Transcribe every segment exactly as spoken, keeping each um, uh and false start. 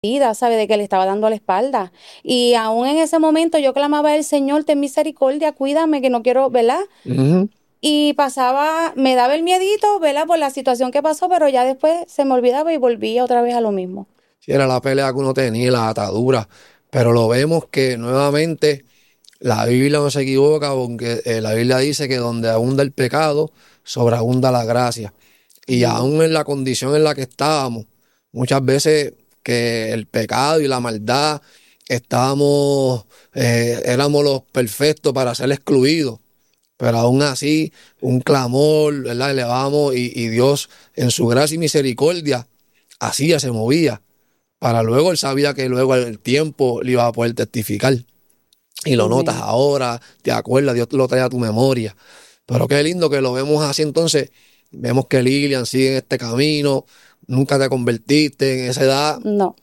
¿sabe? De que le estaba dando la espalda. Y aún en ese momento yo clamaba al Señor, ten misericordia, cuídame, que no quiero, ¿verdad? Ujú. Y pasaba, me daba el miedito, ¿verdad? Por la situación que pasó, pero ya después se me olvidaba y volvía otra vez a lo mismo. Sí, era la pelea que uno tenía, la atadura. Pero lo vemos que nuevamente la Biblia no se equivoca, porque eh, la Biblia dice que donde abunda el pecado, sobreabunda la gracia. Y Amén. aún en la condición en la que estábamos, muchas veces que el pecado y la maldad estábamos, eh, éramos los perfectos para ser excluidos. Pero aún así, un clamor, ¿verdad? Elevamos y, y Dios en su gracia y misericordia hacía, se movía. Para luego él sabía que luego el tiempo le iba a poder testificar. Y lo notas Amén. ahora, te acuerdas, Dios te lo trae a tu memoria. Pero qué lindo que lo vemos así. Entonces, vemos que Lilian sigue en este camino, nunca te convertiste en esa edad. No.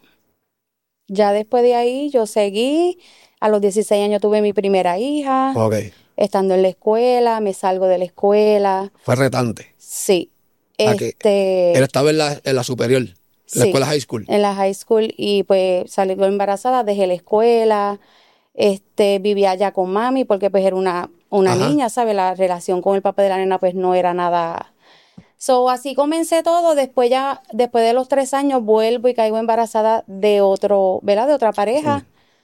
Ya después de ahí yo seguí. A los dieciséis años tuve mi primera hija. Ok, Estando en la escuela, me salgo de la escuela. fue retante. Sí. A que él Este, estaba en la, en la superior, en la sí, escuela high school. en la high school y pues salí embarazada, dejé la escuela. Este, vivía allá con mami porque pues era una, una Ajá. niña, ¿sabes? La relación con el papá de la nena pues no era nada. So, así comencé todo, después ya, después de los tres años vuelvo y caigo embarazada de otro, ¿verdad? De otra Sí. pareja,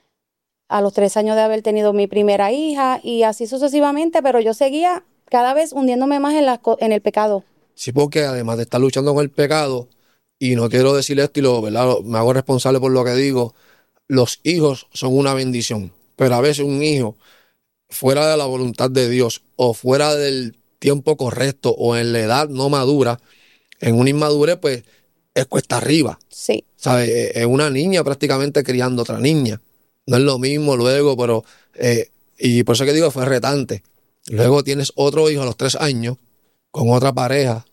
a los tres años de haber tenido mi primera hija y así sucesivamente, pero yo seguía cada vez hundiéndome más en, las co- en el pecado. Sí, porque además de estar luchando con el pecado, y no quiero decir esto y lo, ¿verdad? Lo- me hago responsable por lo que digo, los hijos son una bendición, pero a veces un hijo fuera de la voluntad de Dios o fuera del tiempo correcto o en la edad no madura, en una inmadurez, pues es cuesta arriba, Sí, ¿sabes? Eh, Es una niña prácticamente criando otra niña. No es lo mismo luego, pero, eh, y por eso que digo, fue retante. Luego tienes otro hijo a los tres años con otra pareja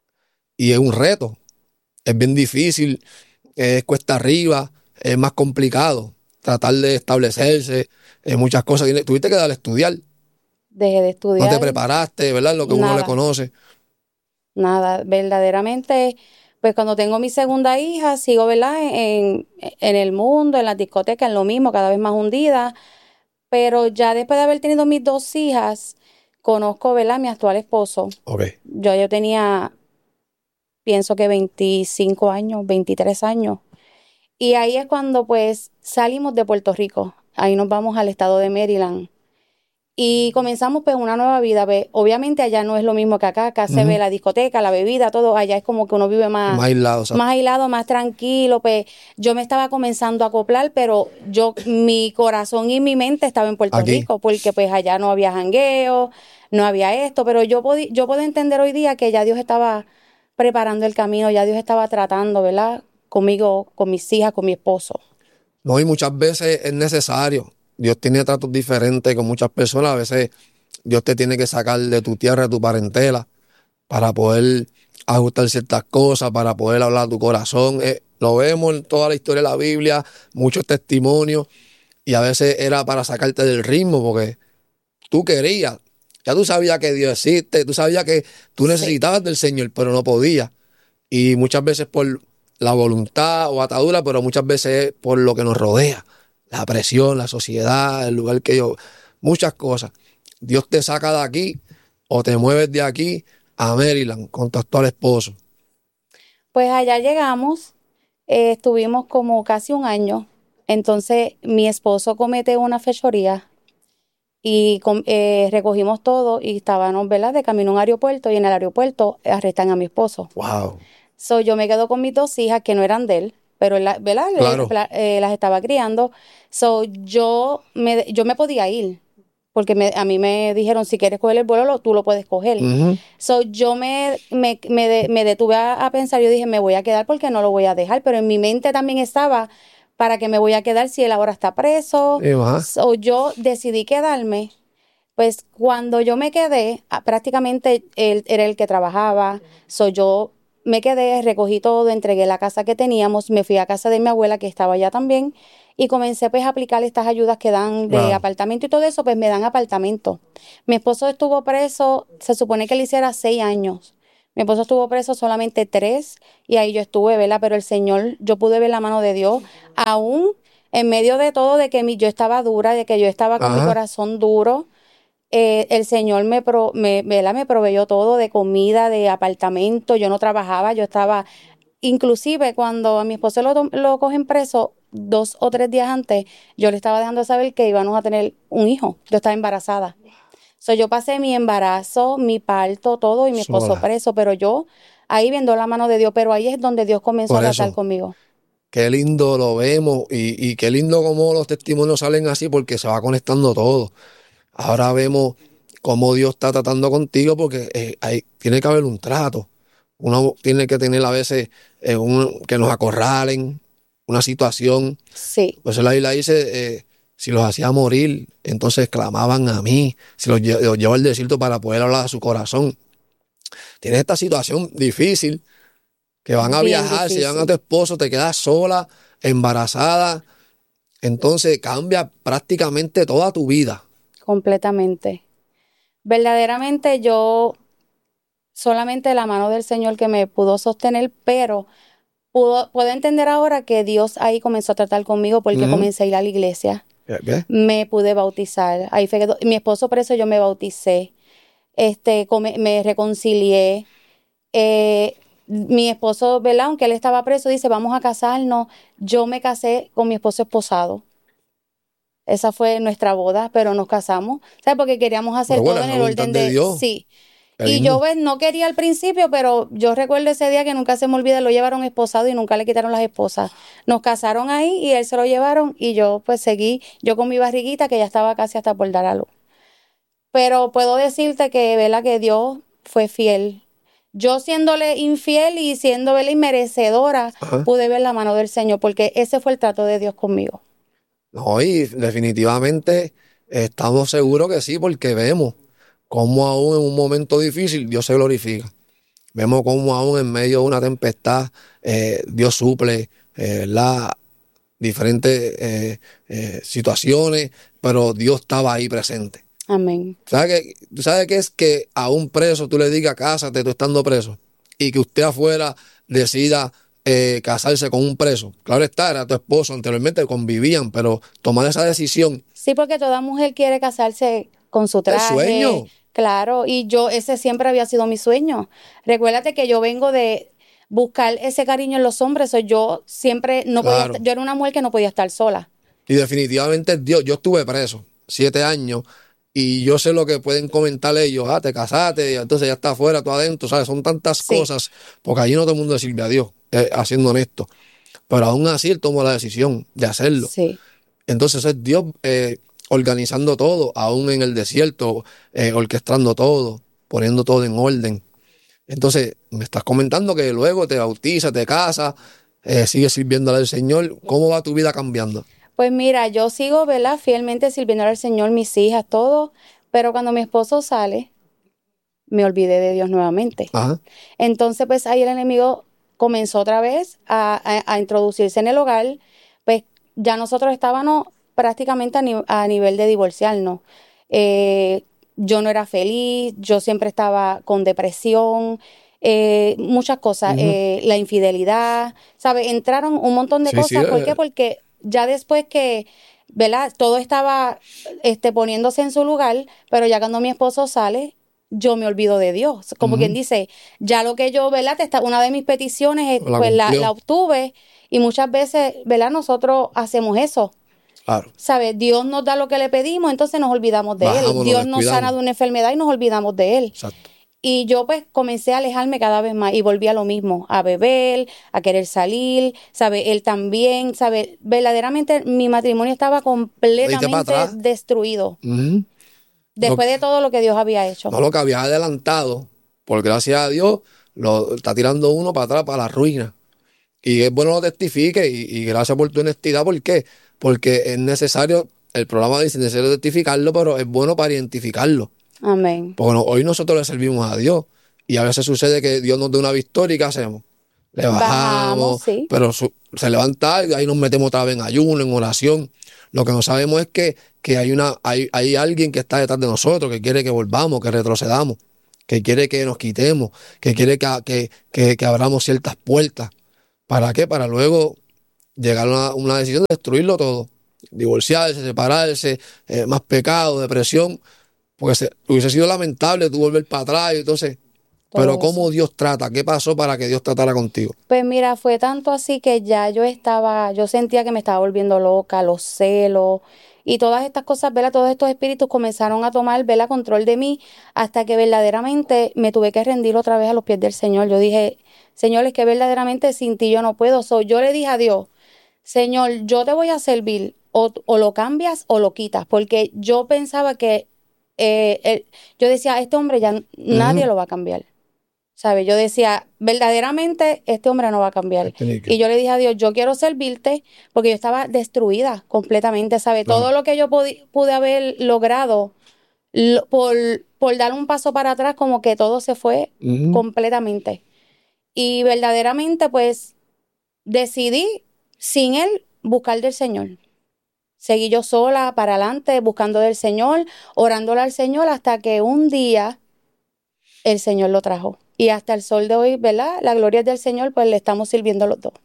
y es un reto. Es bien difícil, es cuesta arriba, es más complicado tratar de establecerse en muchas cosas. Tienes- Tuviste que dar a estudiar, dejé de no te estudiar, preparaste, ¿verdad? Lo que uno le nada, conoce. nada, verdaderamente, pues cuando tengo mi segunda hija, sigo, ¿verdad? En, en el mundo, en las discotecas, en lo mismo, cada vez más hundida. Pero ya después de haber tenido mis dos hijas, conozco, ¿verdad? A mi actual esposo. Ok. Yo, yo tenía, pienso que veinticinco años, veintitrés años. Y ahí es cuando pues salimos de Puerto Rico. Ahí nos vamos al estado de Maryland. Y comenzamos pues una nueva vida. Ve, obviamente allá no es lo mismo que acá. Acá se ve Ujú. la discoteca, la bebida, todo. Allá es como que uno vive más, Más aislado, más exacto. aislado, más tranquilo. Pues yo me estaba comenzando a acoplar, pero yo, mi corazón y mi mente estaba en Puerto Aquí. Rico, porque pues allá no había jangueo, no había esto. Pero yo podí, yo puedo entender hoy día que ya Dios estaba preparando el camino, ya Dios estaba tratando, ¿verdad? Conmigo, con mis hijas, con mi esposo. No, y muchas veces es necesario. Dios tiene tratos diferentes con muchas personas. A veces Dios te tiene que sacar de tu tierra, de tu parentela, para poder ajustar ciertas cosas, para poder hablar a tu corazón. Eh, lo vemos en toda la historia de la Biblia, muchos testimonios, y a veces era para sacarte del ritmo, porque tú querías, ya tú sabías que Dios existe, tú sabías que tú Sí. necesitabas del Señor, pero no podías. Y muchas veces por la voluntad o atadura, pero muchas veces es por lo que nos rodea, la presión, la sociedad, el lugar que yo, muchas cosas. Dios te saca de aquí o te mueves de aquí a Maryland con tu actual esposo. Pues allá llegamos, eh, estuvimos como casi un año. Entonces mi esposo comete una fechoría y com- eh, recogimos todo y estábamos, ¿verdad? De camino a un aeropuerto y en el aeropuerto arrestan a mi esposo. Wow, So yo me quedo con mis dos hijas que no eran de él, pero él, la- ¿verdad? Le- claro. pla- eh, las estaba criando. So yo me, yo me podía ir porque me- a mí me dijeron si quieres coger el vuelo lo- tú lo puedes coger. Ujú. So, yo me, me, me, de- me detuve a, a pensar, yo dije, me voy a quedar porque no lo voy a dejar, pero en mi mente también estaba, ¿para qué me voy a quedar si él ahora está preso? Y más, So, yo decidí quedarme, pues cuando yo me quedé, ah, prácticamente él era el que trabajaba, so, yo me quedé, recogí todo, entregué la casa que teníamos, me fui a casa de mi abuela que estaba allá también y comencé pues a aplicar estas ayudas que dan de claro. apartamento y todo eso, pues me dan apartamento. Mi esposo estuvo preso, se supone que le hiciera seis años, Mi esposo estuvo preso solamente tres y ahí yo estuve, ¿verdad? Pero el Señor, yo pude ver la mano de Dios, aún en medio de todo, de que mi, yo estaba dura, de que yo estaba con mi Ajá. corazón duro. Eh, el Señor me, pro, me, ¿verdad? Me proveyó todo, de comida, de apartamento. Yo no trabajaba, yo estaba, inclusive cuando a mi esposo lo, to- lo cogen preso dos o tres días antes, yo le estaba dejando saber que íbamos a tener un hijo. Yo estaba embarazada. So, yo pasé mi embarazo, mi parto, todo, y mi esposo Sola. preso, pero yo ahí viendo la mano de Dios, pero ahí es donde Dios comenzó a Por tratar eso, conmigo. qué lindo lo vemos y, y qué lindo como los testimonios salen así porque se va conectando todo. Ahora vemos cómo Dios está tratando contigo porque eh, hay, tiene que haber un trato. Uno tiene que tener a veces eh, un- que nos acorralen, una situación. Sí, Pues la Biblia dice, eh, si los hacía morir, entonces clamaban a mí. Si los, lle- los llevo al desierto para poder hablar a su corazón. Tienes esta situación difícil, que van a bien viajar, se llevan a tu difícil, esposo, te quedas sola, embarazada. Entonces cambia prácticamente toda tu vida. completamente. Verdaderamente yo solamente la mano del Señor que me pudo sostener, pero pudo, puedo entender ahora que Dios ahí comenzó a tratar conmigo porque Ujú. comencé a ir a la iglesia, ¿Ves? me pude bautizar, ahí fue que do- mi esposo preso yo me bauticé, este, come- me reconcilié, eh, mi esposo, ¿verdad? Aunque él estaba preso, dice, vamos a casarnos, yo me casé con mi esposo esposado. Esa fue nuestra boda, pero nos casamos, ¿sabes? Porque queríamos Pero hacer bueno, todo es en la el voluntad orden de de Dios. sí. Qué Y yo lindo. pues, no quería al principio, pero yo recuerdo ese día que nunca se me olvida, lo llevaron esposado y nunca le quitaron las esposas. Nos casaron ahí y él se lo llevaron y yo pues seguí, yo con mi barriguita que ya estaba casi hasta por dar a luz. Pero puedo decirte que, ¿verdad? Que Dios fue fiel. Yo siéndole infiel y siendo, ¿verdad? Inmerecedora, Ajá. pude ver la mano del Señor porque ese fue el trato de Dios conmigo. No, y definitivamente estamos seguros que sí, porque vemos cómo aún en un momento difícil Dios se glorifica. Vemos cómo aún en medio de una tempestad eh, Dios suple, eh, ¿verdad? Diferentes eh, eh, situaciones, pero Dios estaba ahí presente. Amén. ¿Sabes qué? ¿Tú sabes qué es que a un preso tú le digas cásate tú estando preso y que usted afuera decida eh, casarse con un preso? Claro está, era tu esposo, anteriormente convivían, pero tomar esa decisión Sí, porque toda mujer quiere casarse con su es traje, sueño. claro, y yo, ese siempre había sido mi sueño. Recuérdate que yo vengo de buscar ese cariño en los hombres, o yo siempre no podía estar, Claro. yo era una mujer que no podía estar sola. Y definitivamente Dios, yo estuve preso siete años y yo sé lo que pueden comentar ellos, ah, te casaste, y entonces ya está afuera, tú adentro, ¿sabes? Son tantas Sí, cosas, porque allí no todo el mundo le sirve a Dios, eh, haciendo honesto. Pero aún así él tomó la decisión de hacerlo. sí, Entonces es Dios eh, organizando todo, aún en el desierto, eh, orquestando todo, poniendo todo en orden. Entonces, me estás comentando que luego te bautizas, te casas, eh, sigues sirviéndole al Señor. ¿Cómo va tu vida cambiando? pues mira, yo sigo, ¿verdad? Fielmente sirviendo al Señor, mis hijas, todo, pero cuando mi esposo sale, me olvidé de Dios nuevamente. Ajá. Entonces, pues ahí el enemigo comenzó otra vez a, a- a introducirse en el hogar, pues ya nosotros estábamos prácticamente a, ni- a nivel de divorciarnos. Eh, yo no era feliz, yo siempre estaba con depresión, eh, muchas cosas, Ujú. eh, la infidelidad, ¿sabes? Entraron un montón de Sí, sí, cosas. ¿Por eh, qué? Porque ya después que, ¿verdad? Todo estaba este, poniéndose en su lugar, pero ya cuando mi esposo sale, yo me olvido de Dios. Como quien ujú. dice, ya lo que yo, ¿verdad? Te está- una de mis peticiones, eh, La pues la, la cumplió. obtuve y muchas veces, ¿verdad? Nosotros hacemos eso. Claro. ¿Sabes? Dios nos da lo que le pedimos, entonces nos olvidamos de Él. Bajamos, nos Dios nos sana descuidamos. de una enfermedad y nos olvidamos de Él. Exacto. Y yo pues comencé a alejarme cada vez más y volví a lo mismo, a beber, a querer salir, ¿sabe? Él también, ¿sabe? Verdaderamente mi matrimonio estaba No diste para completamente atrás. destruido Ujú. Lo- después de todo lo que Dios había hecho. no lo que habías adelantado, por gracias a Dios, lo está tirando uno para atrás, para la ruina. Y es bueno que lo testifique y, y gracias por tu honestidad. ¿Por qué? Porque es necesario, el programa dice necesario testificarlo, pero es bueno para identificarlo. Amén. Porque no- hoy nosotros le servimos a Dios y a veces sucede que Dios nos da una victoria y ¿qué hacemos? Le Bajamos, bajamos, sí. pero su- se levanta y ahí nos metemos otra vez en ayuno, en oración. Lo que no sabemos es que, que hay, una, hay, hay alguien que está detrás de nosotros, que quiere que volvamos, que retrocedamos. que quiere que nos quitemos, que quiere que, que, que, que abramos ciertas puertas. ¿Para qué? Para luego llegar a una, una decisión de destruirlo todo. Divorciarse, separarse, eh, más pecado, depresión. Porque se, hubiese sido lamentable tú volver para atrás y entonces... Pero ¿cómo Dios trata? ¿Qué pasó para que Dios tratara contigo? Pues mira, fue tanto así que ya yo estaba, yo sentía que me estaba volviendo loca, los celos y todas estas cosas, ¿verdad? Todos estos espíritus comenzaron a tomar, ¿verdad? Control de mí hasta que verdaderamente me tuve que rendir otra vez a los pies del Señor. Yo dije, Señor, es que verdaderamente sin ti yo no puedo. So, yo le dije a Dios, Señor, yo te voy a servir, o, o lo cambias o lo quitas, porque yo pensaba que, eh, el, yo decía, este hombre ya nadie uh-huh. lo va a cambiar. ¿Sabe? Yo decía, verdaderamente este hombre no va a cambiar. Y yo le dije a Dios, yo quiero servirte porque yo estaba destruida completamente, ¿sabe? Claro. Todo lo que yo pude, pude haber logrado lo, por, por dar un paso para atrás, como que todo se fue uh-huh. completamente. Y verdaderamente, pues, decidí, sin él, buscar del Señor. Seguí yo sola para adelante, buscando del Señor, orándole al Señor, hasta que un día el Señor lo trajo. Y hasta el sol de hoy, ¿verdad? La gloria es del Señor, pues le estamos sirviendo a los dos.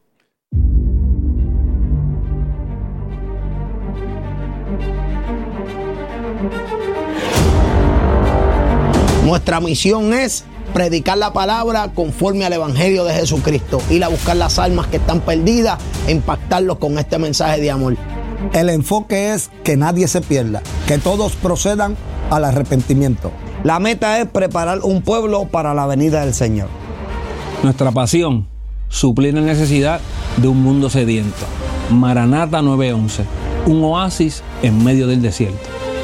Nuestra misión es predicar la palabra conforme al Evangelio de Jesucristo, ir a buscar las almas que están perdidas e impactarlos con este mensaje de amor. El enfoque es que nadie se pierda, que todos procedan al arrepentimiento. La meta es preparar un pueblo para la venida del Señor. Nuestra pasión, suplir la necesidad de un mundo sediento. Maranata nueve once, un oasis en medio del desierto.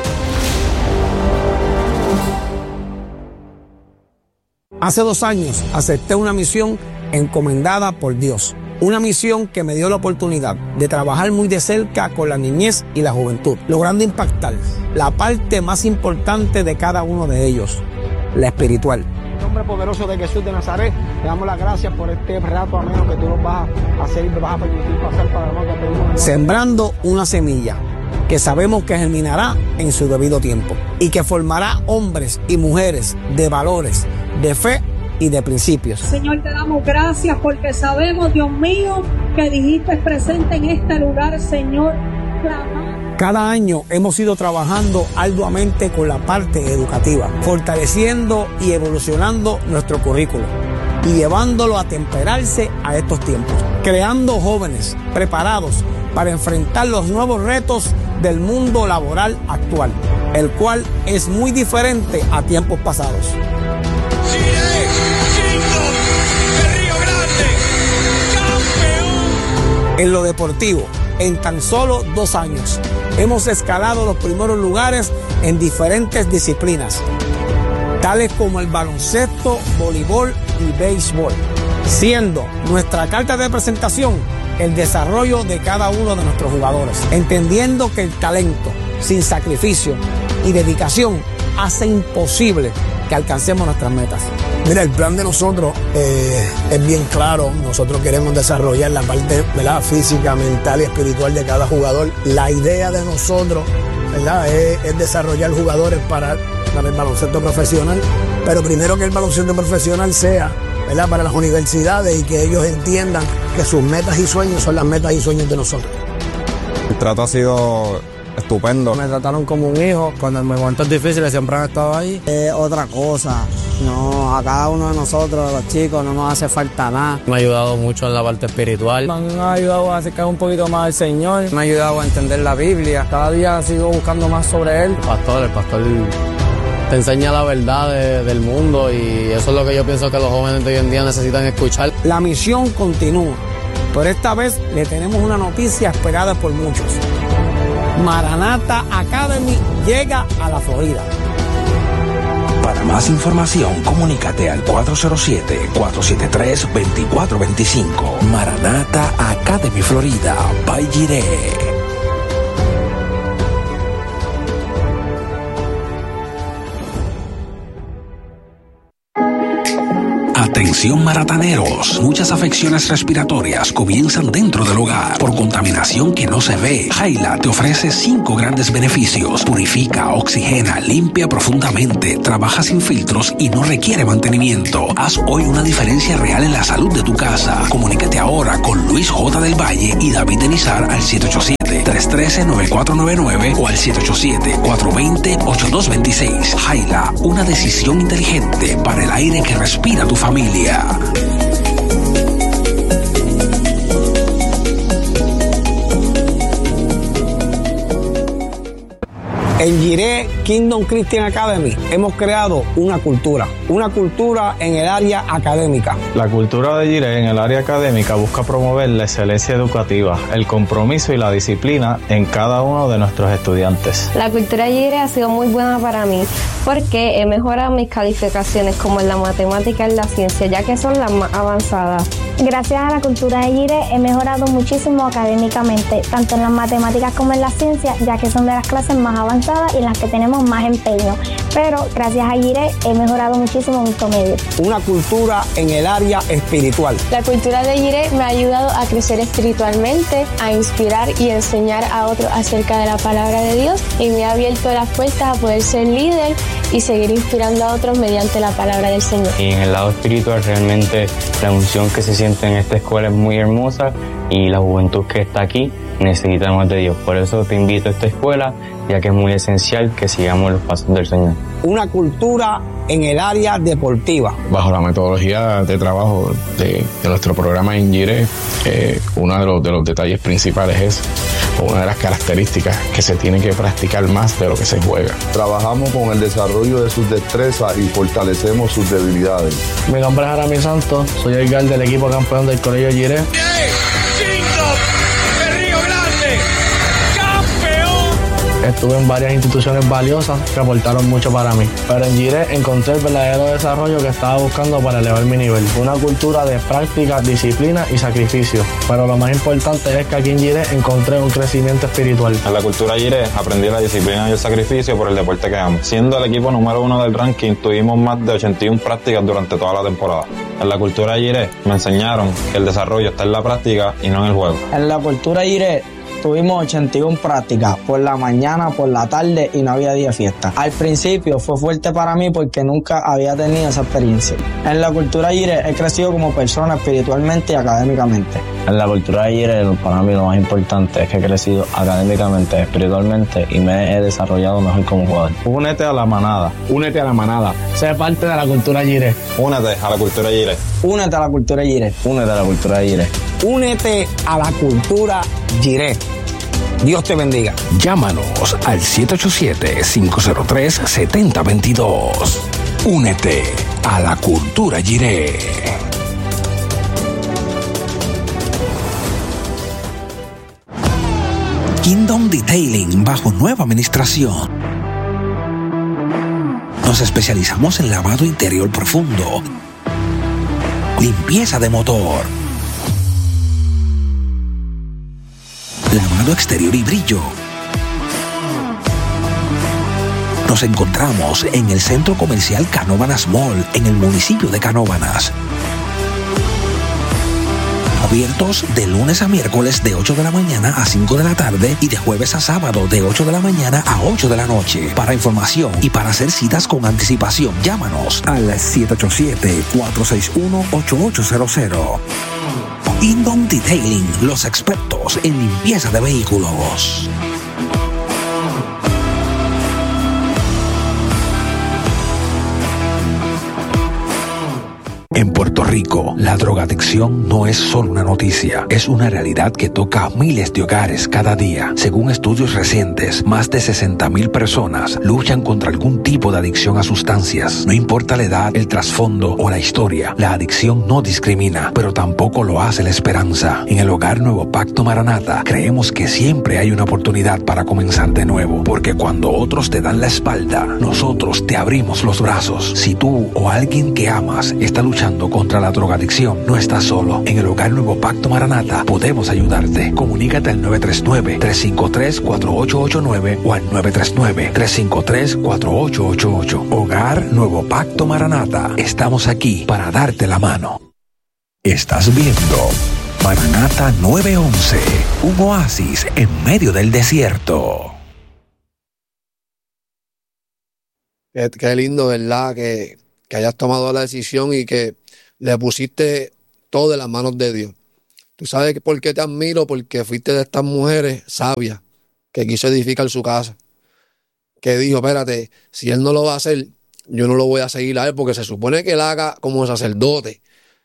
Hace dos años acepté una misión encomendada por Dios. Una misión que me dio la oportunidad de trabajar muy de cerca con la niñez y la juventud, logrando impactar la parte más importante de cada uno de ellos, la espiritual. En el nombre poderoso de Jesús de Nazaret, te damos las gracias por este rato ameno que tú nos vas a hacer y nos vas a permitir pasar para nosotros. Sembrando una semilla que sabemos que germinará en su debido tiempo y que formará hombres y mujeres de valores, de fe y de principios. Señor, te damos gracias porque sabemos, Dios mío, que dijiste presente en este lugar, Señor. Clama. Cada año hemos ido trabajando arduamente con la parte educativa, fortaleciendo y evolucionando nuestro currículo y llevándolo a temperarse a estos tiempos, creando jóvenes preparados para enfrentar los nuevos retos del mundo laboral actual, el cual es muy diferente a tiempos pasados. En lo deportivo, en tan solo dos años, hemos escalado los primeros lugares en diferentes disciplinas, tales como el baloncesto, voleibol y béisbol, siendo nuestra carta de presentación el desarrollo de cada uno de nuestros jugadores, entendiendo que el talento, sin sacrificio y dedicación, hace imposible que alcancemos nuestras metas. Mira, el plan de nosotros eh, es bien claro. Nosotros queremos desarrollar la parte, ¿verdad?, física, mental y espiritual de cada jugador. La idea de nosotros, ¿verdad?, es, es desarrollar jugadores para, para el baloncesto profesional, pero primero que el baloncesto profesional sea, ¿verdad?, para las universidades y que ellos entiendan que sus metas y sueños son las metas y sueños de nosotros. El trato ha sido estupendo. Me trataron como un hijo. Cuando en momentos difíciles siempre han estado ahí. Es otra cosa. No, a cada uno de nosotros, los chicos, no nos hace falta nada. Me ha ayudado mucho en la parte espiritual. Me han ayudado a acercar un poquito más al Señor. Me ha ayudado a entender la Biblia. Cada día sigo buscando más sobre Él. El pastor, el pastor te enseña la verdad de, del mundo y eso es lo que yo pienso que los jóvenes de hoy en día necesitan escuchar. La misión continúa, pero esta vez le tenemos una noticia esperada por muchos. Maranata Academy llega a la Florida. Para más información, comunícate al cuatro cero siete, cuatro siete tres, dos cuatro dos cinco. Maranata Academy Florida, by Jiré. Atención marataneros, muchas afecciones respiratorias comienzan dentro del hogar por contaminación que no se ve. Jaila te ofrece cinco grandes beneficios. Purifica, oxigena, limpia profundamente, trabaja sin filtros y no requiere mantenimiento. Haz hoy una diferencia real en la salud de tu casa. Comunícate ahora con Luis J. del Valle y David Denizar al siete ocho siete, tres uno tres, nueve cuatro nueve nueve o al siete ocho siete, cuatro dos cero, ocho dos dos seis. Jaila, una decisión inteligente para el aire que respira tu familia. En Jireh Kingdom Christian Academy hemos creado una cultura, una cultura en el área académica. La cultura de Jireh en el área académica busca promover la excelencia educativa, el compromiso y la disciplina en cada uno de nuestros estudiantes. La cultura de Jireh ha sido muy buena para mí porque he mejorado mis calificaciones como en la matemática y en la ciencia, ya que son las más avanzadas. Gracias a la cultura de Jireh he mejorado muchísimo académicamente, tanto en las matemáticas como en la ciencia, ya que son de las clases más avanzadas y en las que tenemos más empeño. Pero gracias a Jireh he mejorado muchísimo mi promedio. Una cultura en el área espiritual. La cultura de Jireh me ha ayudado a crecer espiritualmente, a inspirar y enseñar a otros acerca de la palabra de Dios, y me ha abierto las puertas a poder ser líder y seguir inspirando a otros mediante la palabra del Señor. Y en el lado espiritual, realmente la unción que se siente en esta escuela es muy hermosa, y la juventud que está aquí necesita más de Dios. Por eso te invito a esta escuela, ya que es muy esencial que sigamos los pasos del Señor. Una cultura en el área deportiva. Bajo la metodología de trabajo de, de nuestro programa en Jireh, eh, uno de los, de los detalles principales es, o una de las características, que se tiene que practicar más de lo que se juega. Trabajamos con el desarrollo de sus destrezas y fortalecemos sus debilidades. Mi nombre es Aramí Santos, soy el guard del equipo campeón del Colegio Jireh. Estuve en varias instituciones valiosas que aportaron mucho para mí. Pero en Jireh encontré el verdadero desarrollo que estaba buscando para elevar mi nivel. Una cultura de práctica, disciplina y sacrificio. Pero lo más importante es que aquí en Jireh encontré un crecimiento espiritual. En la cultura Jireh aprendí la disciplina y el sacrificio por el deporte que amo. Siendo el equipo número uno del ranking, tuvimos más de ochenta y una prácticas durante toda la temporada. En la cultura Jireh me enseñaron que el desarrollo está en la práctica y no en el juego. En la cultura Jireh tuvimos ochenta y una prácticas, por la mañana, por la tarde, y no había día de fiesta. Al principio fue fuerte para mí porque nunca había tenido esa experiencia. En la cultura Jireh he crecido como persona espiritualmente y académicamente. En la cultura de Jireh, para mí lo más importante es que he crecido académicamente, espiritualmente, y me he desarrollado mejor como jugador. Únete a la manada. Únete a la manada. Sé parte de la cultura Jireh. Únete a la cultura Jireh. Únete a la cultura Jireh. Únete a la cultura Jireh. Únete a la cultura Jireh. Dios te bendiga. Llámanos al siete ocho siete, cinco cero tres, siete cero dos dos. Únete a la cultura Jireh. Kingdom Detailing bajo nueva administración. Nos especializamos en lavado interior profundo, limpieza de motor, lavado exterior y brillo. Nos encontramos en el Centro Comercial Canóvanas Mall, en el municipio de Canóvanas. Abiertos de lunes a miércoles de ocho de la mañana a cinco de la tarde y de jueves a sábado de ocho de la mañana a ocho de la noche. Para información y para hacer citas con anticipación, llámanos al siete ocho siete, cuatro seis uno, ocho ocho cero cero. Kingdom Detailing, los expertos en limpieza de vehículos. En Puerto Rico, la drogadicción no es solo una noticia, es una realidad que toca a miles de hogares cada día. Según estudios recientes, más de sesenta mil personas luchan contra algún tipo de adicción a sustancias. No importa la edad, el trasfondo o la historia, la adicción no discrimina, pero tampoco lo hace la esperanza. En el Hogar Nuevo Pacto Maranata, creemos que siempre hay una oportunidad para comenzar de nuevo, porque cuando otros te dan la espalda, nosotros te abrimos los brazos. Si tú o alguien que amas está luchando luchando contra la drogadicción, no estás solo. En el Hogar Nuevo Pacto Maranata podemos ayudarte. Comunícate al nueve tres nueve, tres cinco tres, cuatro ocho ocho nueve o al nueve tres nueve, tres cinco tres, cuatro ocho ocho ocho. Hogar Nuevo Pacto Maranata. Estamos aquí para darte la mano. Estás viendo Maranata nueve once, un oasis en medio del desierto. Qué, qué lindo, ¿verdad? Que, que hayas tomado la decisión y que le pusiste todo en las manos de Dios. Tú sabes por qué te admiro, porque fuiste de estas mujeres sabias que quiso edificar su casa. Que dijo, espérate, si él no lo va a hacer, yo no lo voy a seguir a él, porque se supone que él haga como sacerdote,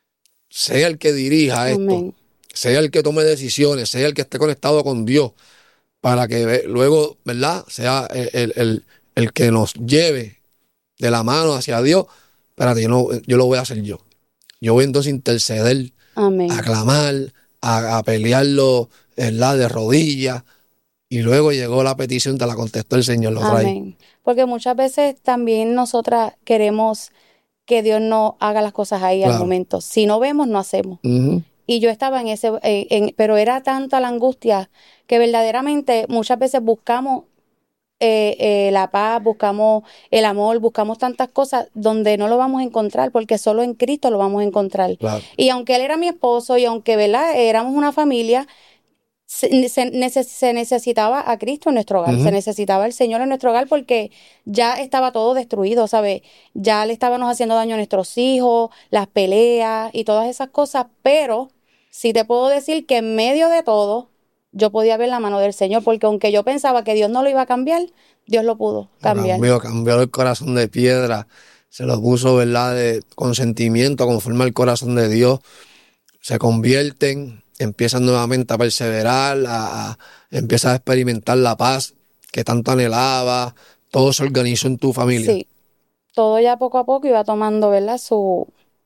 sea el que dirija esto, Amén. Sea el que tome decisiones, sea el que esté conectado con Dios, para que luego, ¿verdad?, sea el, el, el, el que nos lleve de la mano hacia Dios. Espérate, yo, no, yo lo voy a hacer yo. Yo voy entonces a interceder, Amén. A clamar, a, a pelearlo, ¿verdad?, de rodillas. Y luego llegó la petición, te la contestó el Señor, lo trae. Amén. Porque muchas veces también nosotras queremos que Dios no haga las cosas ahí claro. al momento. Si no vemos, no hacemos. Uh-huh. Y yo estaba en ese, eh, en, pero era tanta la angustia que verdaderamente muchas veces buscamos eh, eh, la paz, buscamos el amor, buscamos tantas cosas donde no lo vamos a encontrar, porque solo en Cristo lo vamos a encontrar. Claro. Y aunque Él era mi esposo y aunque, ¿verdad?, éramos una familia, Se, se, neces, se necesitaba a Cristo en nuestro hogar, uh-huh. se necesitaba el Señor en nuestro hogar, porque ya estaba todo destruido, ¿sabes? Ya le estábamos haciendo daño a nuestros hijos, las peleas y todas esas cosas, pero sí te puedo decir que en medio de todo yo podía ver la mano del Señor, porque aunque yo pensaba que Dios no lo iba a cambiar, Dios lo pudo cambiar. Cambió, cambió el corazón de piedra, se lo puso, ¿verdad?, de consentimiento conforme al corazón de Dios, se convierten, empiezan nuevamente a perseverar, a, a, empiezas a experimentar la paz que tanto anhelaba, todo se organizó en tu familia. Sí, todo ya poco a poco iba tomando, ¿verdad?, su,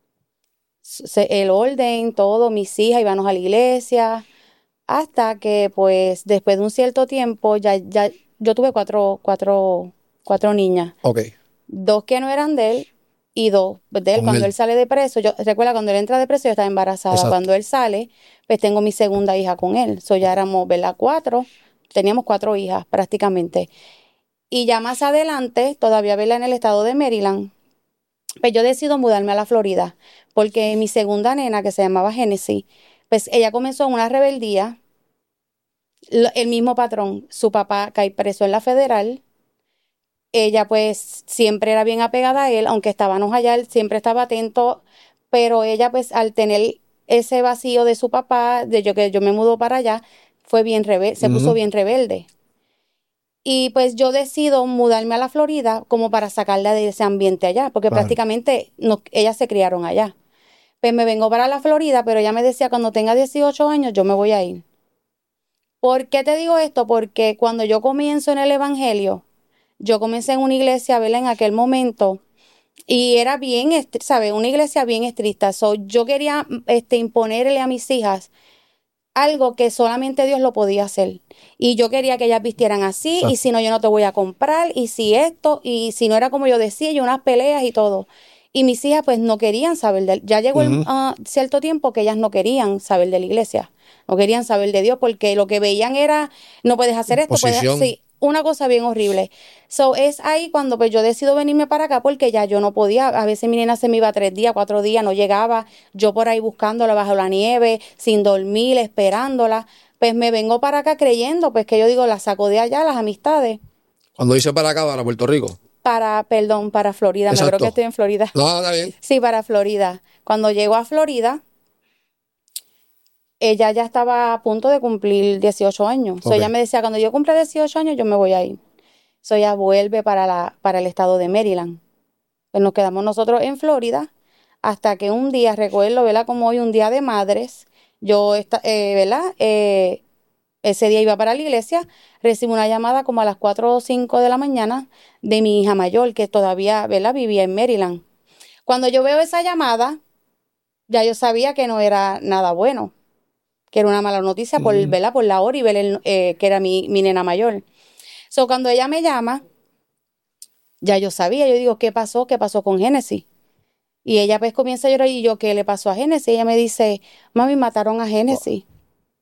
su el orden, todo, mis hijas íbamos a la iglesia, hasta que pues después de un cierto tiempo, ya, ya yo tuve cuatro, cuatro, cuatro niñas. Okay. Dos que no eran de él, y dos de él. Con cuando él. él sale de preso, yo recuerda cuando él entra de preso yo estaba embarazada. Exacto. Cuando él sale, pues tengo mi segunda hija con él. So ya éramos, ¿verdad?, cuatro, teníamos cuatro hijas prácticamente. Y ya más adelante, todavía verla en el estado de Maryland, pues yo decido mudarme a la Florida, porque mi segunda nena, que se llamaba Genesis, pues ella comenzó una rebeldía, el mismo patrón, su papá cae preso en la federal. Ella pues siempre era bien apegada a él, aunque estábamos allá, él siempre estaba atento, pero ella pues al tener ese vacío de su papá, de yo que yo me mudo para allá, fue bien rebelde, se uh-huh. puso bien rebelde. Y pues yo decido mudarme a la Florida como para sacarla de ese ambiente allá, porque claro. prácticamente no, ellas se criaron allá. Pues me vengo para la Florida, pero ella me decía, cuando tenga dieciocho años yo me voy a ir. ¿Por qué te digo esto? Porque cuando yo comienzo en el evangelio, yo comencé en una iglesia, ¿verdad?, en aquel momento, y era bien, ¿sabes?, una iglesia bien estricta. So, yo quería este, imponerle a mis hijas algo que solamente Dios lo podía hacer. Y yo quería que ellas vistieran así, ah. y si no, yo no te voy a comprar, y si esto, y si no era como yo decía, y unas peleas y todo. Y mis hijas, pues, no querían saber de él. Ya llegó uh-huh. el, uh, cierto tiempo que ellas no querían saber de la iglesia. No querían saber de Dios, porque lo que veían era, no puedes hacer esto, puedes hacer... Sí, una cosa bien horrible. So, es ahí cuando pues yo decido venirme para acá, porque ya yo no podía. A veces mi nena se me iba tres días, cuatro días, no llegaba. Yo por ahí buscándola bajo la nieve, sin dormir, esperándola. Pues me vengo para acá creyendo, pues que yo digo, la saco de allá, las amistades. Cuando dice para acá, para Puerto Rico. Para, perdón, para Florida. Exacto. Me creo que estoy en Florida. No, está bien. Sí, para Florida. Cuando llego a Florida, ella ya estaba a punto de cumplir dieciocho años. Okay. So, ella me decía, cuando yo cumpla dieciocho años, yo me voy a ir. So, ella vuelve para, la, para el estado de Maryland. Pues nos quedamos nosotros en Florida hasta que un día, recuerdo, ¿verdad?, como hoy, un día de madres, yo, eh, ¿verdad?, eh, ese día iba para la iglesia, recibo una llamada como a las cuatro o cinco de la mañana de mi hija mayor, que todavía, ¿verdad?, vivía en Maryland. Cuando yo veo esa llamada, ya yo sabía que no era nada bueno, que era una mala noticia, por, mm. ¿verdad?, por la hora y ver, eh, que era mi, mi nena mayor. So, cuando ella me llama, ya yo sabía, yo digo, ¿qué pasó? ¿Qué pasó con Genesis? Y ella pues comienza a llorar y yo, ¿qué le pasó a Génesis? Ella me dice, mami, mataron a Génesis. Oh.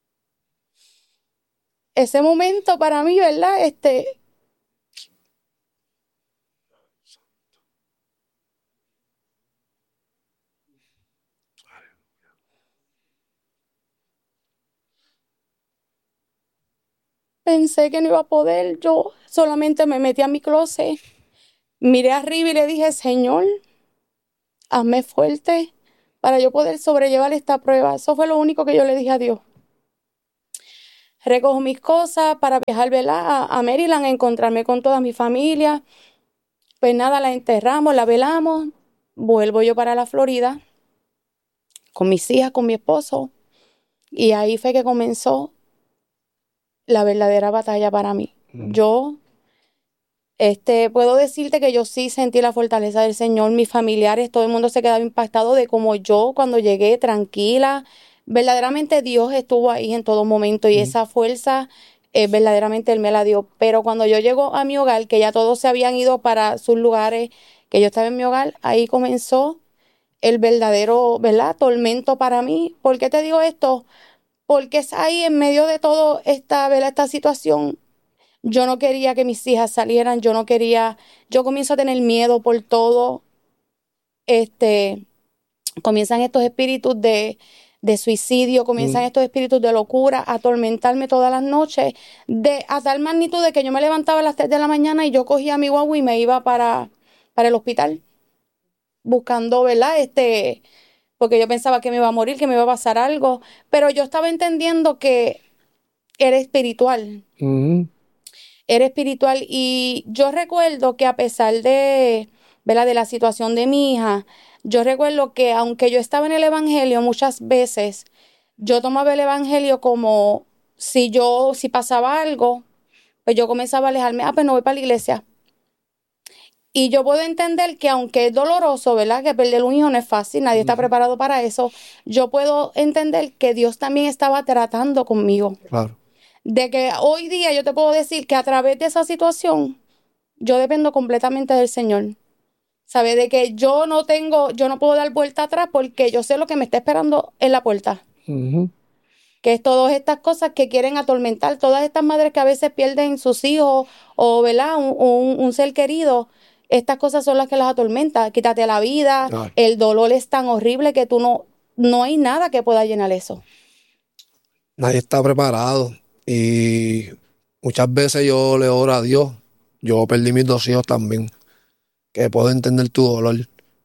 Ese momento para mí, ¿verdad? Este... Pensé que no iba a poder, yo solamente me metí a mi closet, miré arriba y le dije, Señor, hazme fuerte para yo poder sobrellevar esta prueba. Eso fue lo único que yo le dije a Dios. Recojo mis cosas para viajar, ¿verdad?, a, a Maryland, a encontrarme con toda mi familia. Pues nada, la enterramos, la velamos, vuelvo yo para la Florida con mis hijas, con mi esposo, y ahí fue que comenzó la verdadera batalla para mí. Mm. Yo, este, puedo decirte que yo sí sentí la fortaleza del Señor, mis familiares, todo el mundo se quedaba impactado de cómo yo cuando llegué tranquila, verdaderamente Dios estuvo ahí en todo momento y mm. esa fuerza, eh, verdaderamente Él me la dio. Pero cuando yo llego a mi hogar, que ya todos se habían ido para sus lugares, que yo estaba en mi hogar, ahí comenzó el verdadero, ¿verdad?, tormento para mí. ¿Por qué te digo esto? Porque es ahí en medio de todo esta, ¿verdad?, esta situación. Yo no quería que mis hijas salieran, yo no quería, yo comienzo a tener miedo por todo. Este, comienzan estos espíritus de, de suicidio, comienzan mm. estos espíritus de locura a atormentarme todas las noches, de, a tal magnitud de que yo me levantaba a las tres de la mañana y yo cogía mi guagua y me iba para, para el hospital, buscando, ¿verdad?, este... porque yo pensaba que me iba a morir, que me iba a pasar algo, pero yo estaba entendiendo que era espiritual. Uh-huh. Era espiritual y yo recuerdo que a pesar de, ¿verdad?, de la situación de mi hija, yo recuerdo que aunque yo estaba en el evangelio muchas veces, yo tomaba el evangelio como si yo, si pasaba algo, pues yo comenzaba a alejarme, ah, pues no voy para la iglesia. Y yo puedo entender que aunque es doloroso, ¿verdad?, que perder un hijo no es fácil, nadie está preparado para eso, yo puedo entender que Dios también estaba tratando conmigo. Claro. De que hoy día yo te puedo decir que a través de esa situación, yo dependo completamente del Señor. ¿Sabes? De que yo no tengo, yo no puedo dar vuelta atrás porque yo sé lo que me está esperando en la puerta. Uh-huh. Que es todas estas cosas que quieren atormentar, todas estas madres que a veces pierden sus hijos o, ¿verdad?, un, un, un ser querido. Estas cosas son las que las atormentan. Quítate la vida, Ay. el dolor es tan horrible que tú no, no hay nada que pueda llenar eso. Nadie está preparado y muchas veces yo le oro a Dios. Yo perdí mis dos hijos también, que puedo entender tu dolor.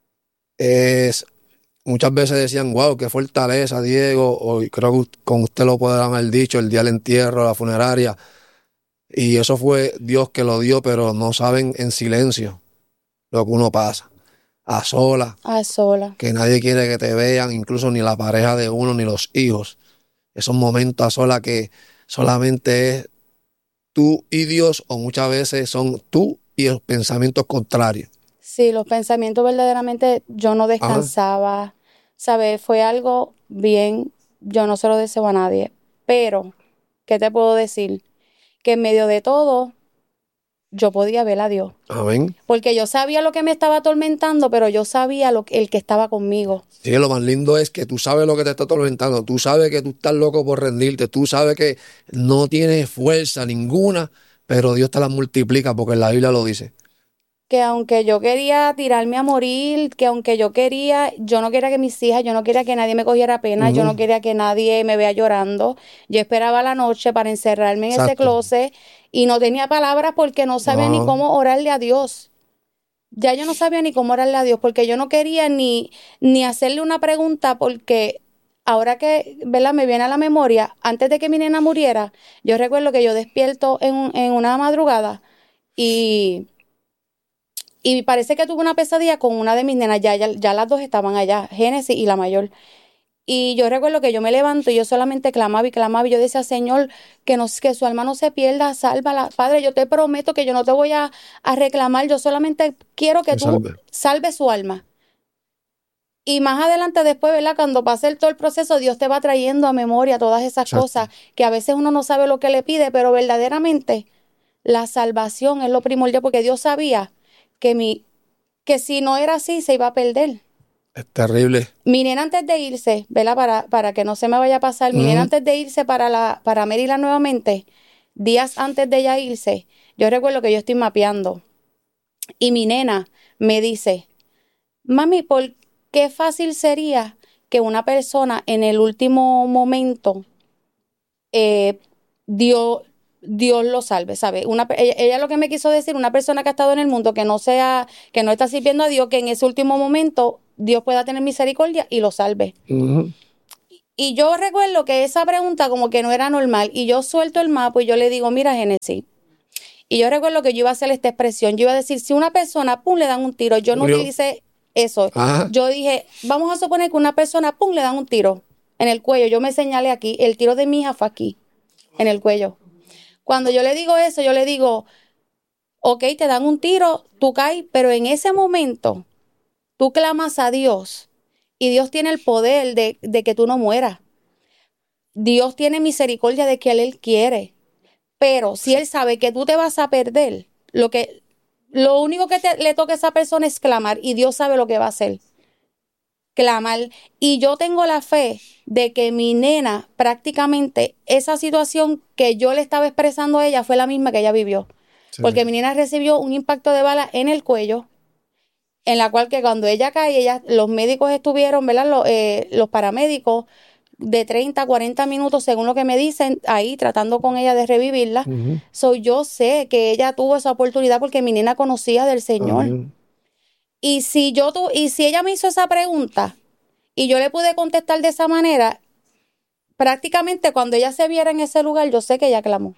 Es, muchas veces decían, wow, qué fortaleza, Diego, o creo que con usted lo podrán haber dicho, el día del entierro, la funeraria. Y eso fue Dios que lo dio, pero no saben en silencio lo que uno pasa, a sola, a sola, que nadie quiere que te vean, incluso ni la pareja de uno, ni los hijos. Esos momentos a sola que solamente es tú y Dios, o muchas veces son tú y los pensamientos contrarios. Sí, los pensamientos verdaderamente, yo no descansaba, Ajá. ¿sabes? Fue algo bien, yo no se lo deseo a nadie, pero, ¿qué te puedo decir? Que en medio de todo, yo podía ver a Dios. Amén. Porque yo sabía lo que me estaba atormentando, pero yo sabía lo, el que estaba conmigo. Sí, lo más lindo es que tú sabes lo que te está atormentando. Tú sabes que tú estás loco por rendirte. Tú sabes que no tienes fuerza ninguna, pero Dios te la multiplica porque la Biblia lo dice. Que aunque yo quería tirarme a morir, que aunque yo quería, yo no quería que mis hijas, yo no quería que nadie me cogiera pena, uh-huh. yo no quería que nadie me vea llorando. Yo esperaba la noche para encerrarme en Exacto. ese closet y no tenía palabras porque no sabía uh-huh. ni cómo orarle a Dios. Ya yo no sabía ni cómo orarle a Dios porque yo no quería ni, ni hacerle una pregunta porque ahora que, ¿verdad?, me viene a la memoria, antes de que mi nena muriera, yo recuerdo que yo despierto en, en una madrugada y... Y parece que tuve una pesadilla con una de mis nenas, ya, ya, ya las dos estaban allá, Génesis y la mayor. Y yo recuerdo que yo me levanto y yo solamente clamaba y clamaba y yo decía, Señor, que, no, que su alma no se pierda, sálvala. Padre, yo te prometo que yo no te voy a, a reclamar, yo solamente quiero que, que tú salve. salves su alma. Y más adelante después, ¿verdad?, cuando pase el, todo el proceso, Dios te va trayendo a memoria todas esas Exacto. cosas que a veces uno no sabe lo que le pide, pero verdaderamente la salvación es lo primordial porque Dios sabía que mi que si no era así se iba a perder. Es terrible. Mi nena antes de irse, ¿verdad? Para, para que no se me vaya a pasar, mi Ujú. nena antes de irse para, la, para Maryland nuevamente, días antes de ella irse, yo recuerdo que yo estoy mapeando y mi nena me dice, mami, ¿por qué fácil sería que una persona en el último momento eh, Dios, Dios lo salve, ¿sabes? Una, ella, ella lo que me quiso decir, una persona que ha estado en el mundo, que no sea, que no está sirviendo a Dios, que en ese último momento Dios pueda tener misericordia y lo salve. Ujú. Y yo recuerdo que esa pregunta como que no era normal, y yo suelto el mapa y yo le digo, mira, Génesis. Y yo recuerdo que yo iba a hacer esta expresión, yo iba a decir, si una persona, pum, le dan un tiro, yo no Murió. utilicé eso. Ajá. Yo dije, vamos a suponer que una persona, pum, le dan un tiro en el cuello. Yo me señalé aquí, el tiro de mi hija fue aquí, en el cuello. Cuando yo le digo eso, yo le digo, ok, te dan un tiro, tú caes, pero en ese momento tú clamas a Dios y Dios tiene el poder de, de que tú no mueras. Dios tiene misericordia de que Él, él quiere. Pero si Él sabe que tú te vas a perder, lo que lo único que te, le toca a esa persona es clamar y Dios sabe lo que va a hacer. Clamar. Y yo tengo la fe de que mi nena prácticamente esa situación que yo le estaba expresando a ella fue la misma que ella vivió. Sí. Porque mi nena recibió un impacto de bala en el cuello, en la cual que cuando ella cae, ella, los médicos estuvieron, ¿verdad? Los, eh, los paramédicos de treinta a cuarenta minutos, según lo que me dicen, ahí tratando con ella de revivirla. Uh-huh. So, yo sé que ella tuvo esa oportunidad porque mi nena conocía del Señor. Uh-huh. Y si yo tu, y si ella me hizo esa pregunta y yo le pude contestar de esa manera, prácticamente cuando ella se viera en ese lugar, yo sé que ella clamó.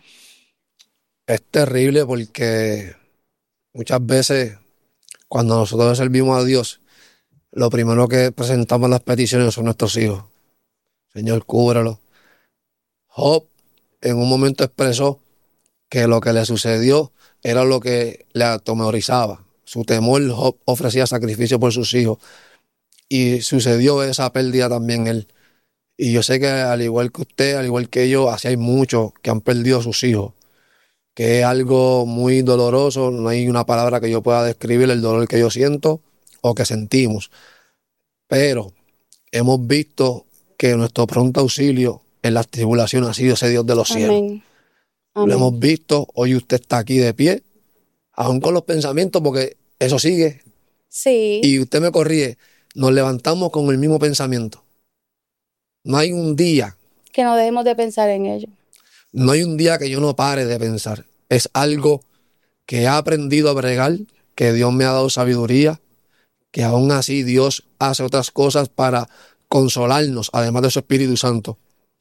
Es terrible porque muchas veces cuando nosotros servimos a Dios, lo primero que presentamos las peticiones son nuestros hijos. Señor, cúbralo. Job en un momento expresó que lo que le sucedió era lo que le atemorizaba. Su temor, Job ofrecía sacrificio por sus hijos. Y sucedió esa pérdida también él. Y yo sé que al igual que usted, al igual que yo, así hay muchos que han perdido a sus hijos. Que es algo muy doloroso. No hay una palabra que yo pueda describir el dolor que yo siento o que sentimos. Pero hemos visto que nuestro pronto auxilio en las tribulaciones ha sido ese Dios de los Amén. cielos. Amén. Lo hemos visto, hoy usted está aquí de pie, aún con los pensamientos, porque eso sigue. Sí. Y usted me corrige, nos levantamos con el mismo pensamiento. No hay un día. Que no dejemos de pensar en ello. No hay un día que yo no pare de pensar. Es algo que he aprendido a bregar, que Dios me ha dado sabiduría, que aún así Dios hace otras cosas para consolarnos, además de su Espíritu Santo.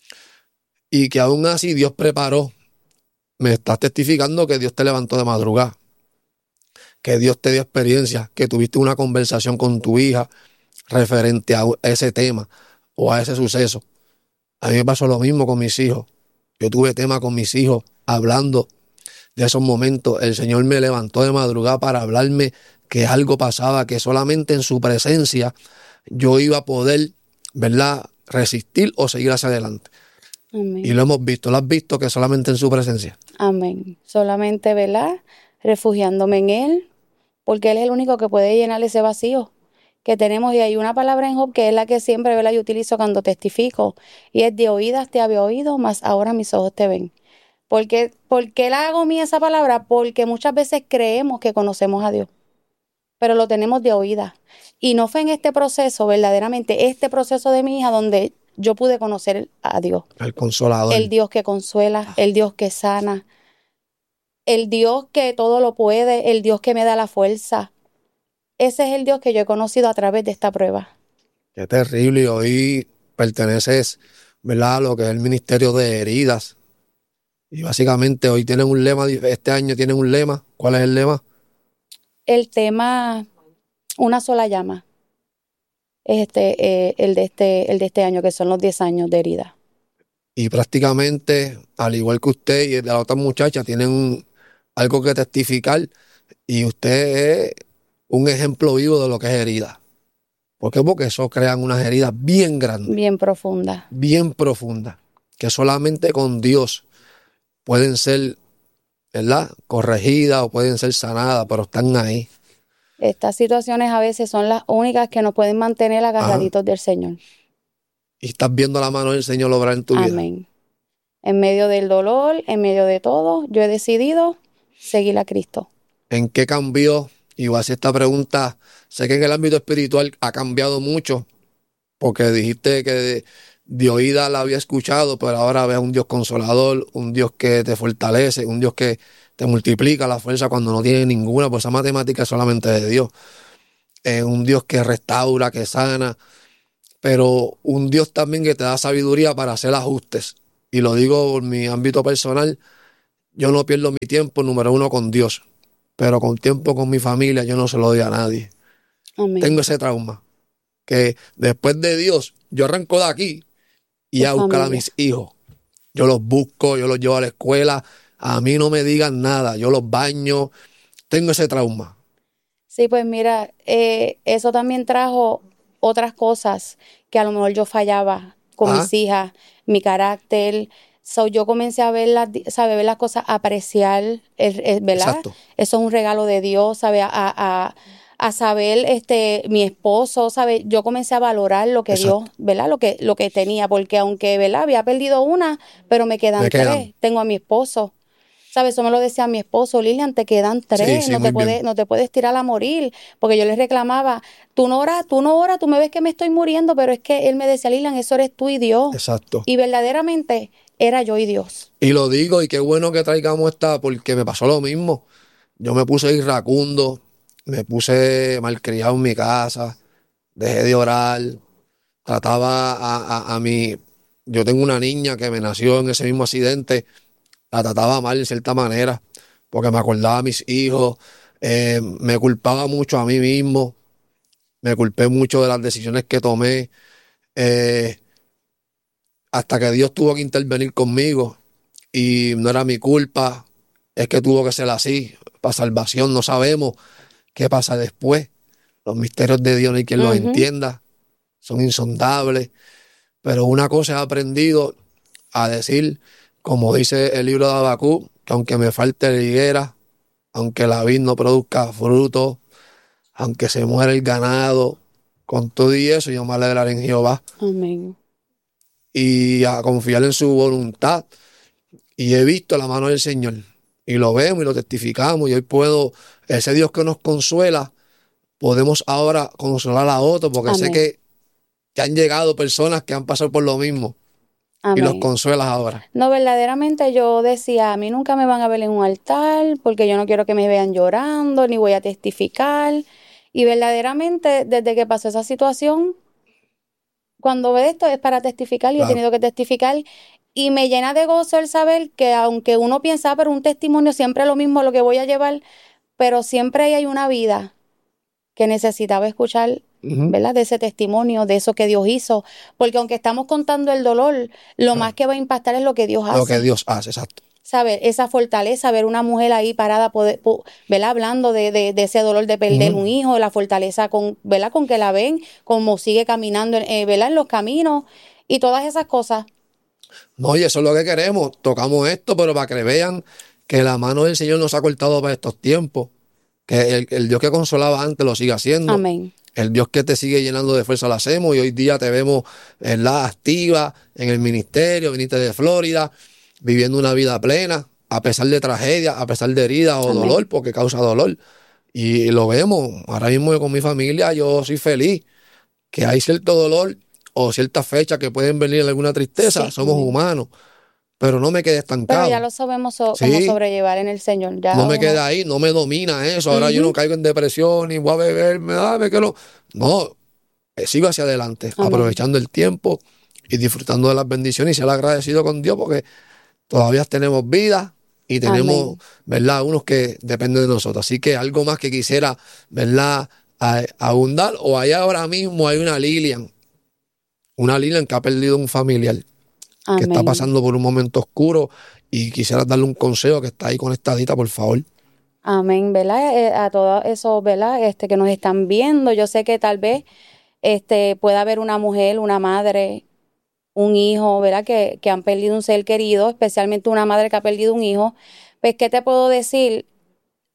Y que aún así Dios preparó. Me estás testificando que Dios te levantó de madrugada, que Dios te dio experiencia, que tuviste una conversación con tu hija referente a ese tema o a ese suceso. A mí me pasó lo mismo con mis hijos. Yo tuve tema con mis hijos hablando de esos momentos. El Señor me levantó de madrugada para hablarme que algo pasaba, que solamente en su presencia yo iba a poder, ¿verdad?, resistir o seguir hacia adelante. Amén. Y lo hemos visto, lo has visto que solamente en su presencia. Amén. Solamente, ¿verdad?, refugiándome en Él, porque Él es el único que puede llenar ese vacío que tenemos. Y hay una palabra en Job que es la que siempre, ¿verdad?, yo utilizo cuando testifico, y es: de oídas te había oído, mas ahora mis ojos te ven. ¿Por qué, ¿Por qué la hago mía esa palabra? Porque muchas veces creemos que conocemos a Dios, pero lo tenemos de oídas. Y no fue en este proceso, verdaderamente, este proceso de mi hija, donde yo pude conocer a Dios. El consolador. El Dios que consuela, el Dios que sana, el Dios que todo lo puede, el Dios que me da la fuerza. Ese es el Dios que yo he conocido a través de esta prueba. Qué terrible. Y hoy perteneces, ¿verdad?, a lo que es el ministerio de heridas. Y básicamente hoy tienen un lema, este año tienen un lema. ¿Cuál es el lema? El tema, una sola llama, es este, eh, el, de este, el de este año, que son los diez años de herida. Y prácticamente, al igual que usted y de la otra muchacha, tienen un, algo que testificar, y usted es un ejemplo vivo de lo que es herida. ¿Por qué? Porque eso crean unas heridas bien grandes. Bien profundas. Bien profundas, que solamente con Dios pueden ser, ¿verdad?, corregidas o pueden ser sanadas, pero están ahí. Estas situaciones a veces son las únicas que nos pueden mantener agarraditos del Señor. Y estás viendo la mano del Señor obrar en tu vida. Amén. En medio del dolor, en medio de todo, yo he decidido seguir a Cristo. ¿En qué cambió? Y voy a hacer esta pregunta. Sé que en el ámbito espiritual ha cambiado mucho, porque dijiste que de, de oída la había escuchado, pero ahora ves un Dios consolador, un Dios que te fortalece, un Dios que te multiplica la fuerza cuando no tiene ninguna, pues esa matemática es solamente de Dios. Es un Dios que restaura, que sana, pero un Dios también que te da sabiduría para hacer ajustes. Y lo digo por mi ámbito personal, yo no pierdo mi tiempo, número uno, con Dios, pero con tiempo con mi familia yo no se lo doy a nadie. Amén. Tengo ese trauma, que después de Dios, yo arranco de aquí y a buscar a mis hijos. Yo los busco, yo los llevo a la escuela, a mí no me digan nada, yo los baño, tengo ese trauma. Sí, pues mira, eh, eso también trajo otras cosas que a lo mejor yo fallaba con Ah. mis hijas, mi carácter. So, yo comencé a ver las, sabe, ver las cosas, apreciar, el, el- ¿verdad? Exacto. Eso es un regalo de Dios, ¿sabe? A, a, a saber, este, mi esposo, ¿sabe? Yo comencé a valorar lo que Exacto. Dios, ¿verdad? Lo que, lo que tenía, porque aunque, ¿verdad? Había perdido una, pero me quedan Me tres. quedan. Tengo a mi esposo. ¿Sabes? Eso me lo decía mi esposo, Lilian, te quedan tres, Sí, sí, no, muy te puedes, bien. no te puedes tirar a morir, porque yo le reclamaba, tú no oras, tú no oras, tú me ves que me estoy muriendo, pero es que él me decía, Lilian, eso eres tú y Dios. Exacto. Y verdaderamente era yo y Dios. Y lo digo, y qué bueno que traigamos esta, porque me pasó lo mismo. Yo me puse irracundo, me puse malcriado en mi casa, dejé de orar, trataba a, a, a mi... Yo tengo una niña que me nació en ese mismo accidente, la trataba mal en cierta manera, porque me acordaba a mis hijos, eh, me culpaba mucho a mí mismo, me culpé mucho de las decisiones que tomé, eh, hasta que Dios tuvo que intervenir conmigo, y no era mi culpa, es que tuvo que ser así, para salvación. No sabemos qué pasa después, los misterios de Dios no hay quien los Ujú. entienda, son insondables, pero una cosa he aprendido a decir, como dice el libro de Habacuc, que aunque me falte la higuera, aunque la vid no produzca fruto, aunque se muera el ganado, con todo y eso yo me alegraré en Jehová, Amén. y a confiar en su voluntad. Y he visto la mano del Señor, y lo vemos y lo testificamos, y hoy puedo, ese Dios que nos consuela, podemos ahora consolar a otros, porque sé Amén. que, que han llegado personas que han pasado por lo mismo, y los Amén. consuelas ahora. No, verdaderamente yo decía, a mí nunca me van a ver en un altar, porque yo no quiero que me vean llorando, ni voy a testificar. Y verdaderamente, desde que pasó esa situación, cuando ve esto es para testificar y Claro. he tenido que testificar. Y me llena de gozo el saber que aunque uno piensa, "Ah, pero un testimonio siempre es lo mismo lo que voy a llevar", pero siempre ahí hay una vida que necesitaba escuchar, Ujú. ¿verdad? De ese testimonio, de eso que Dios hizo. Porque aunque estamos contando el dolor, lo más que va a impactar es lo que Dios hace. Lo que Dios hace, exacto. Saber esa fortaleza, ver una mujer ahí parada, poder, po- ¿verdad? Hablando de, de, de ese dolor de perder Ujú. un hijo, la fortaleza con, ¿verdad? Con que la ven, como sigue caminando, eh, ¿verdad? En los caminos y todas esas cosas. No, y eso es lo que queremos. Tocamos esto, pero para que vean que la mano del Señor nos ha cortado para estos tiempos. Que el, el Dios que consolaba antes lo sigue haciendo. Amén. El Dios que te sigue llenando de fuerza lo hacemos. Y hoy día te vemos, ¿verdad?, activa en el ministerio. Viniste de Florida, viviendo una vida plena, a pesar de tragedia, a pesar de herida o Amén. dolor, porque causa dolor. Y lo vemos. Ahora mismo con mi familia yo soy feliz. Que hay cierto dolor o ciertas fechas que pueden venir alguna tristeza. Sí, Somos amén. humanos. Pero no me quedé estancado. Pero ya lo sabemos so- Sí. cómo sobrellevar en el Señor. Ya No me uno- quedé ahí, no me domina eso. Ahora yo Ujú. no caigo en depresión, ni voy a beber, me da, me quedo. No, eh, sigo hacia adelante, Amén. aprovechando el tiempo y disfrutando de las bendiciones y ser agradecido con Dios porque todavía tenemos vida y tenemos, Amén. ¿verdad?, unos que dependen de nosotros. Así que algo más que quisiera, ¿verdad?, a- abundar. O ahí ahora mismo hay una Lilian, una Lilian que ha perdido un familiar, que Amén. está pasando por un momento oscuro y quisiera darle un consejo que está ahí conectadita, por favor. Amén, ¿verdad? Eh, a todos esos, ¿verdad? Este, que nos están viendo, yo sé que tal vez este, pueda haber una mujer, una madre, un hijo, ¿verdad? Que, que han perdido un ser querido, especialmente una madre que ha perdido un hijo. Pues, ¿qué te puedo decir?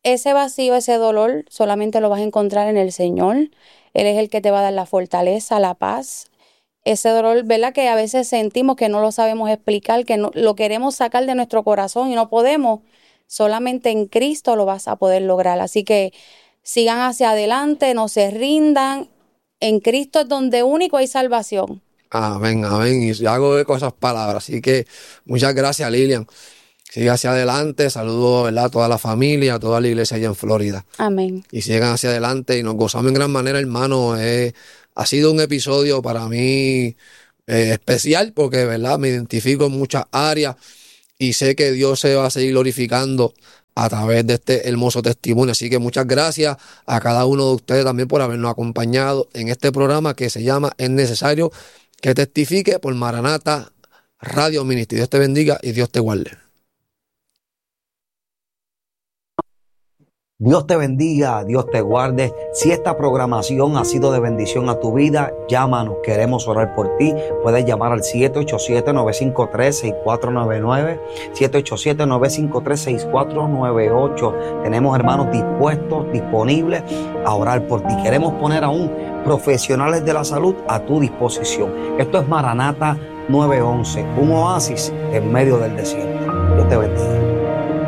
ese vacío, ese dolor, solamente lo vas a encontrar en el Señor. Él es el que te va a dar la fortaleza, la paz. Ese dolor, ¿verdad? Que a veces sentimos que no lo sabemos explicar, que no, lo queremos sacar de nuestro corazón y no podemos. Solamente en Cristo lo vas a poder lograr. Así que sigan hacia adelante, no se rindan. En Cristo es donde único hay salvación. Amén, amén. Y hago eco esas palabras. Así que muchas gracias, Lilian. Sigue hacia adelante. Saludo, ¿verdad?, a toda la familia, a toda la iglesia allá en Florida. Amén. Y sigan hacia adelante y nos gozamos en gran manera, hermano. Eh, ha sido un episodio para mí eh, especial porque, ¿verdad?, me identifico en muchas áreas y sé que Dios se va a seguir glorificando a través de este hermoso testimonio. Así que muchas gracias a cada uno de ustedes también por habernos acompañado en este programa que se llama Es Necesario que Testifique por Maranata Radio Ministry. Dios te bendiga y Dios te guarde. Dios te bendiga, Dios te guarde. Si esta programación ha sido de bendición a tu vida, llámanos, queremos orar por ti. Puedes llamar al siete ocho siete, nueve cinco tres, seis cuatro nueve nueve, siete ocho siete, nueve cinco tres, seis cuatro nueve ocho. Tenemos hermanos dispuestos, disponibles a orar por ti. Queremos poner aún profesionales de la salud a tu disposición. Esto es Maranata nueve once, un oasis en medio del desierto. Dios te bendiga.